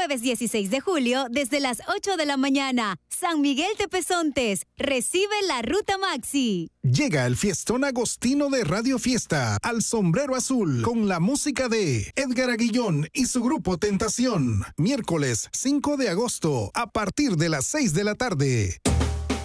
Jueves 16 de julio desde las 8 de la mañana. San Miguel Tepezontes. Recibe la Ruta Maxi. Llega el fiestón agostino de Radio Fiesta al Sombrero Azul con la música de Edgar Aguillón y su grupo Tentación. Miércoles 5 de agosto a partir de las 6 de la tarde.